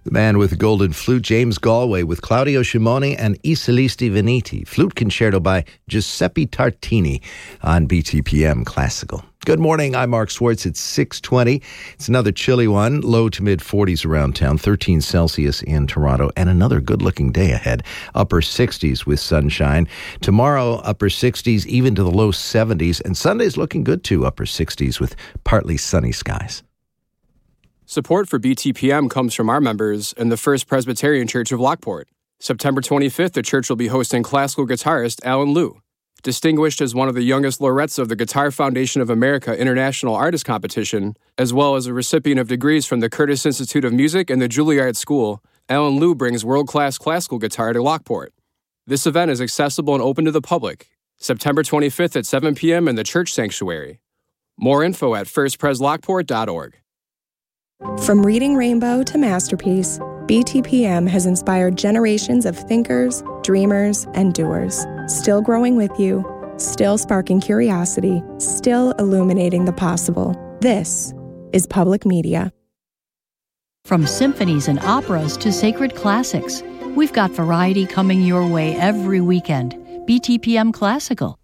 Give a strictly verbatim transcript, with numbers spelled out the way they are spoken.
The man with the golden flute, James Galway, with Claudio Scimone and I Solisti Veneti. Flute concerto by Giuseppe Tartini on B T P M Classical. Good morning, I'm Mark Schwartz. It's six twenty. It's another chilly one, low to mid forties around town, thirteen Celsius in Toronto, and another good-looking day ahead. Upper sixties with sunshine. Tomorrow, upper sixties, even to the low seventies, and Sunday's looking good too, upper sixties with partly sunny skies. Support for B T P M comes from our members in the First Presbyterian Church of Lockport. September twenty-fifth, the church will be hosting classical guitarist Alan Liu. Distinguished as one of the youngest laureates of the Guitar Foundation of America International Artist Competition, as well as a recipient of degrees from the Curtis Institute of Music and the Juilliard School, Alan Liu brings world-class classical guitar to Lockport. This event is accessible and open to the public, September twenty-fifth at seven p.m. in the church sanctuary. More info at first pres lockport dot org. From Reading Rainbow to Masterpiece, B T P M has inspired generations of thinkers, dreamers, and doers, still growing with you, still sparking curiosity, still illuminating the possible. This is Public Media. From symphonies and operas to sacred classics, we've got variety coming your way every weekend. B T P M Classical,